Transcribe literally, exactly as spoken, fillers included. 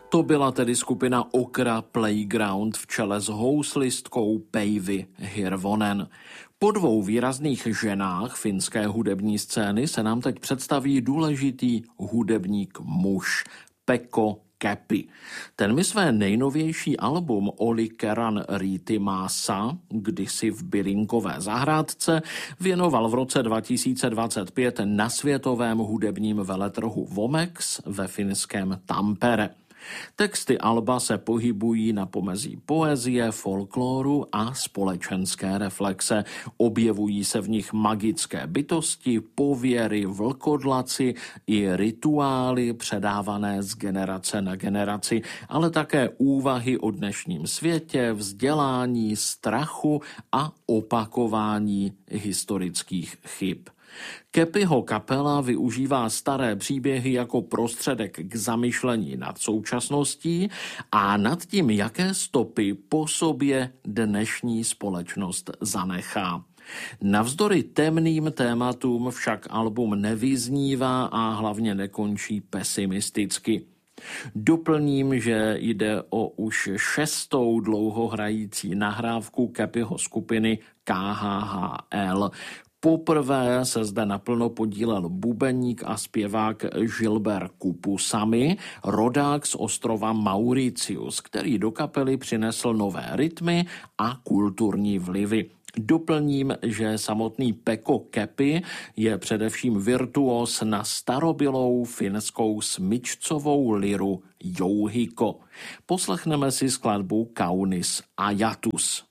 To byla tedy skupina Okra Playground v čele s houslistkou Päivi Hirvonen. Po dvou výrazných ženách finské hudební scény se nám teď představí důležitý hudebník muž Pekko Käpi. Ten mi své nejnovější album Oli kerran riitti maassa, kdysi v bylinkové zahrádce, věnoval v roce dva tisíce dvacet pět na světovém hudebním veletrhu Womex ve finském Tampere. Texty alba se pohybují na pomezí poezie, folkloru a společenské reflexe. Objevují se v nich magické bytosti, pověry, vlkodlaci i rituály předávané z generace na generaci, ale také úvahy o dnešním světě, vzdělání, strachu a opakování historických chyb. Käpiho kapela využívá staré příběhy jako prostředek k zamyšlení nad současností a nad tím, jaké stopy po sobě dnešní společnost zanechá. Navzdory temným tématům však album nevyznívá a hlavně nekončí pesimisticky. Doplním, že jde o už šestou dlouhohrající nahrávku Käpiho skupiny K H H L. Poprvé se zde naplno podílel bubeník a zpěvák Gilbert Kupusami, rodák z ostrova Mauritius, který do kapely přinesl nové rytmy a kulturní vlivy. Doplním, že samotný Pekko Käpi je především virtuos na starobylou finskou smyčcovou liru jouhiko. Poslechneme si skladbu Kaunis ajatus.